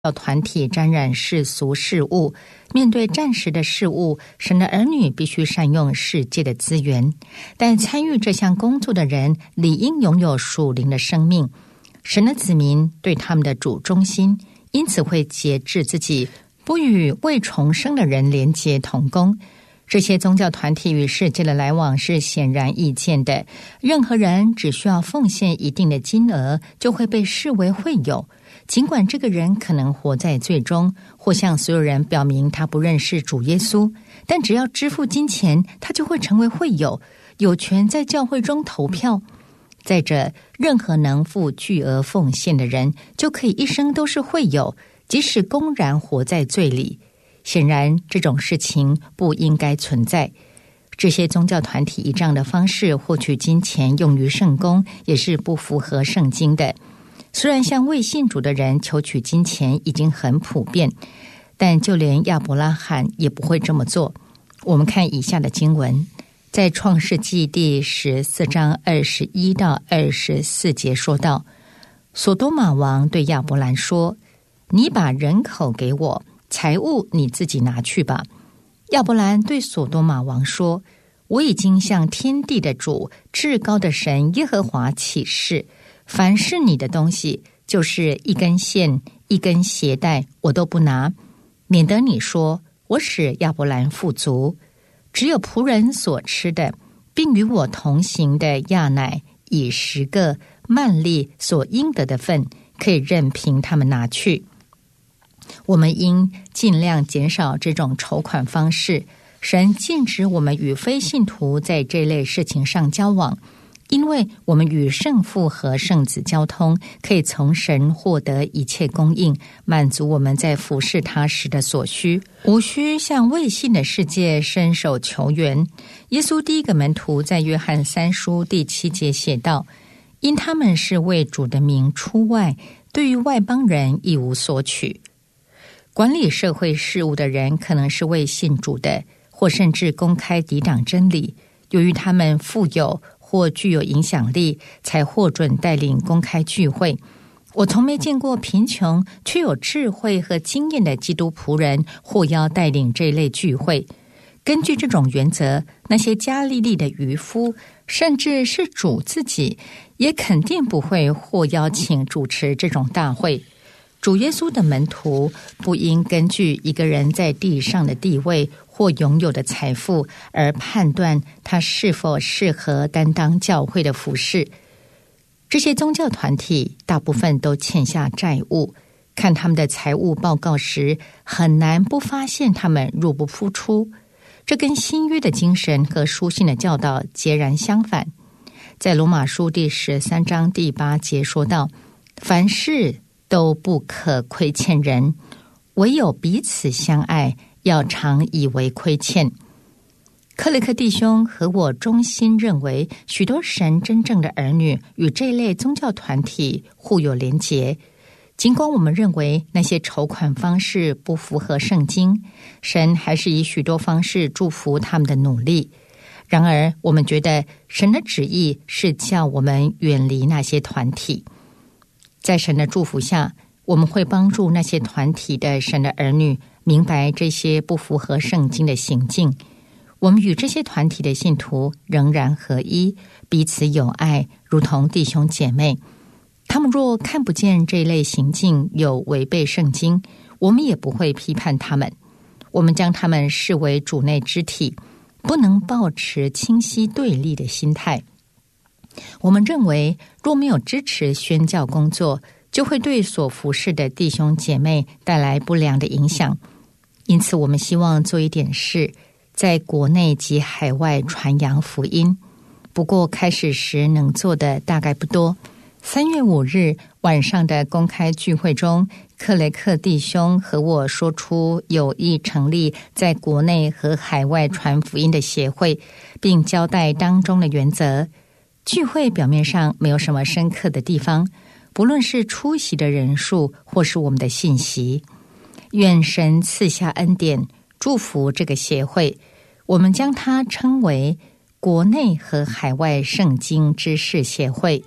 团体沾染世俗事物，面对暂时的事物，神的儿女必须善用世界的资源，但参与这项工作的人理应拥有属灵的生命。神的子民对他们的主忠心，因此会节制自己，不与未重生的人连结同工。这些宗教团体与世界的来往是显然易见的，任何人只需要奉献一定的金额，就会被视为会友。尽管这个人可能活在罪中，或向所有人表明他不认识主耶稣，但只要支付金钱，他就会成为会友，有权在教会中投票。再者，任何能付巨额奉献的人，就可以一生都是会友，即使公然活在罪里。显然，这种事情不应该存在。这些宗教团体以这样的方式获取金钱用于圣工，也是不符合圣经的。虽然向未信主的人求取金钱已经很普遍，但就连亚伯拉罕也不会这么做。我们看以下的经文，在创世纪第14章21到24节说道：所多玛王对亚伯兰说，你把人口给我，财物你自己拿去吧。亚伯兰对所多玛王说，我已经向天地的主，至高的神耶和华起誓，凡是你的东西，就是一根线一根鞋带，我都不拿，免得你说我使亚伯兰富足。只有仆人所吃的，并与我同行的亚乃以10个幔利所应得的份，可以任凭他们拿去。我们应尽量减少这种筹款方式。神禁止我们与非信徒在这类事情上交往，因为我们与圣父和圣子交通，可以从神获得一切供应，满足我们在服侍他时的所需，无需向未信的世界伸手求援。耶稣第一个门徒在约翰3书第7节写道，因他们是为主的名出外，对于外邦人一无所取。管理社会事务的人可能是未信主的，或甚至公开抵挡真理，由于他们富有或具有影响力，才获准带领公开聚会。我从没见过贫穷却有智慧和经验的基督仆人获邀带领这类聚会。根据这种原则，那些加利利的渔夫，甚至是主自己，也肯定不会获邀请主持这种大会。主耶稣的门徒不应根据一个人在地上的地位或拥有的财富而判断他是否适合担当教会的服事。这些宗教团体大部分都欠下债务，看他们的财务报告时，很难不发现他们入不敷出。这跟新约的精神和书信的教导截然相反。在罗马书第13章第8节说道，凡事都不可亏欠人，唯有彼此相爱，要常以为亏欠。克雷克弟兄和我衷心认为，许多神真正的儿女与这类宗教团体互有连结。尽管我们认为那些筹款方式不符合圣经，神还是以许多方式祝福他们的努力。然而，我们觉得神的旨意是叫我们远离那些团体。在神的祝福下，我们会帮助那些团体的神的儿女明白这些不符合圣经的行径。我们与这些团体的信徒仍然合一，彼此友爱，如同弟兄姐妹。他们若看不见这类行径有违背圣经，我们也不会批判他们。我们将他们视为主内肢体，不能抱持清晰对立的心态。我们认为，若没有支持宣教工作，就会对所服侍的弟兄姐妹带来不良的影响。因此，我们希望做一点事，在国内及海外传扬福音。不过，开始时能做的大概不多。3月5日晚上的公开聚会中，克雷克弟兄和我说出有意成立在国内和海外传福音的协会，并交代当中的原则。聚会表面上没有什么深刻的地方，不论是出席的人数或是我们的信息。愿神赐下恩典，祝福这个协会。我们将它称为国内和海外圣经知识协会。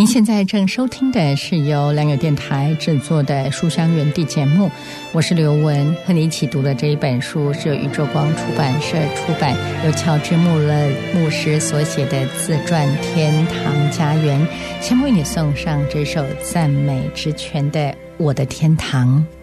您现在正收听的是由良友电台制作的书香园地节目，我是刘文，和你一起读的这一本书是由宇宙光出版社出版，由乔治·穆勒牧师所写的自传《天堂家园》。先为你送上这首赞美之泉的《我的天堂》。